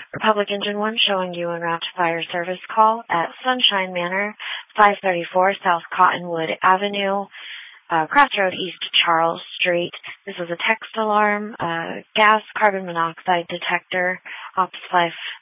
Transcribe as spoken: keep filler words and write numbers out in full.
Republic Engine one showing you en route to fire service call at Sunshine Manor, five thirty-four South Cottonwood Avenue, uh, Crossroad East Charles Street. This is a text alarm, uh, gas carbon monoxide detector, Ops five